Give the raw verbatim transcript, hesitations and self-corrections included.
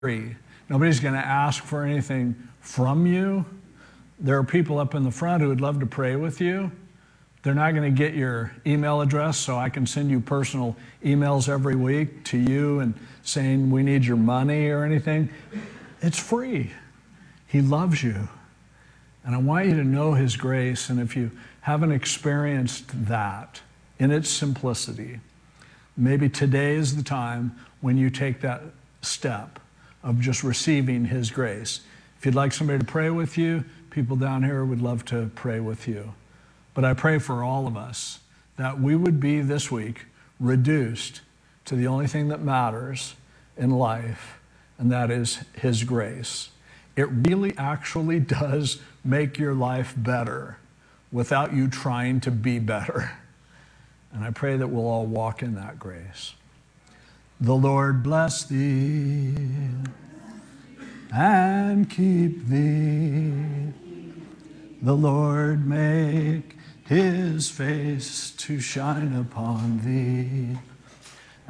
free. Nobody's going to ask for anything from you. There are people up in the front who would love to pray with you. They're not going to get your email address, so I can send you personal emails every week to you and saying we need your money or anything. It's free. He loves you. And I want you to know His grace, and if you haven't experienced that in its simplicity, maybe today is the time when you take that step of just receiving His grace. If you'd like somebody to pray with you, people down here would love to pray with you. But I pray for all of us that we would be this week reduced to the only thing that matters in life, and that is His grace. It really actually does make your life better without you trying to be better. And I pray that we'll all walk in that grace. The Lord bless thee and keep thee. The Lord make His face to shine upon thee